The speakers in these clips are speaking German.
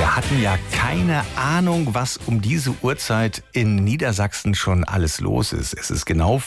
Wir hatten ja keine Ahnung, was um diese Uhrzeit in Niedersachsen schon alles los ist. Es ist genau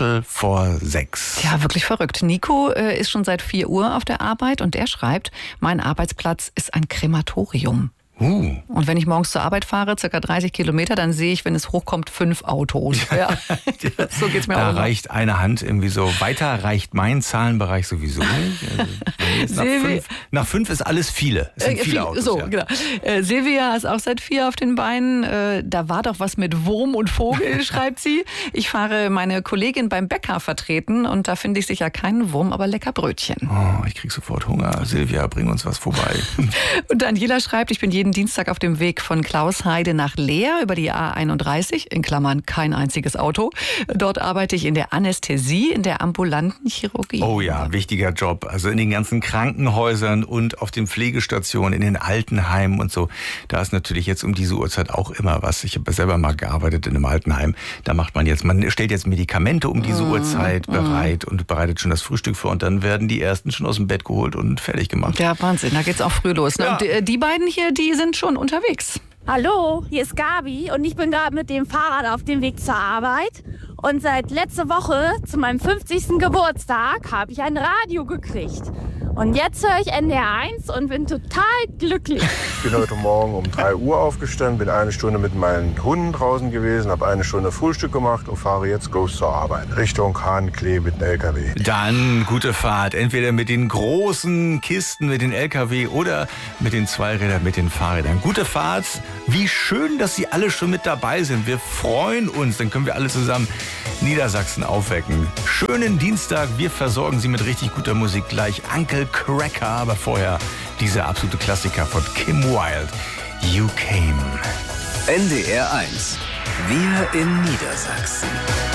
5:45. Ja, wirklich verrückt. Nico ist schon seit 4 Uhr auf der Arbeit und der schreibt, mein Arbeitsplatz ist ein Krematorium. Und wenn ich morgens zur Arbeit fahre, circa 30 Kilometer, dann sehe ich, wenn es hochkommt, 5 Autos. Ja. So geht's mir da auch. Da reicht eine Hand irgendwie so. Weiter reicht mein Zahlenbereich sowieso nicht. Also nach 5 ist alles viele. Es sind viele Autos. So, ja. Genau. Silvia ist auch seit 4 auf den Beinen. Da war doch was mit Wurm und Vogel, schreibt sie. Ich fahre meine Kollegin beim Bäcker vertreten und da finde ich sicher keinen Wurm, aber lecker Brötchen. Oh, ich krieg sofort Hunger. Silvia, bring uns was vorbei. Und Daniela schreibt, ich bin jeden Dienstag auf dem Weg von Klausheide nach Leer über die A31, in Klammern kein einziges Auto. Dort arbeite ich in der Anästhesie, in der ambulanten Chirurgie. Oh ja, wichtiger Job. Also in den ganzen Krankenhäusern und auf den Pflegestationen, in den Altenheimen und so. Da ist natürlich jetzt um diese Uhrzeit auch immer was. Ich habe selber mal gearbeitet in einem Altenheim. Da man stellt jetzt Medikamente um diese Uhrzeit bereit und bereitet schon das Frühstück vor. Und dann werden die Ersten schon aus dem Bett geholt und fertig gemacht. Ja, Wahnsinn. Da geht's auch früh los. Ne? Ja. Und die beiden hier, die sind schon unterwegs. Hallo, hier ist Gabi und ich bin gerade mit dem Fahrrad auf dem Weg zur Arbeit. Und seit letzter Woche, zu meinem 50. Geburtstag, habe ich ein Radio gekriegt. Und jetzt höre ich NDR 1 und bin total glücklich. Ich bin heute Morgen um 3 Uhr aufgestanden, bin 1 Stunde mit meinen Hunden draußen gewesen, habe 1 Stunde Frühstück gemacht und fahre jetzt los zur Arbeit. Richtung Hahnklee mit dem LKW. Dann gute Fahrt. Entweder mit den großen Kisten, mit den LKW oder mit den Zweirädern, mit den Fahrrädern. Gute Fahrt. Wie schön, dass Sie alle schon mit dabei sind. Wir freuen uns. Dann können wir alle zusammen Niedersachsen aufwecken. Schönen Dienstag. Wir versorgen Sie mit richtig guter Musik gleich. Uncle Cracker, aber vorher dieser absolute Klassiker von Kim Wilde. You Came. NDR 1. Wir in Niedersachsen.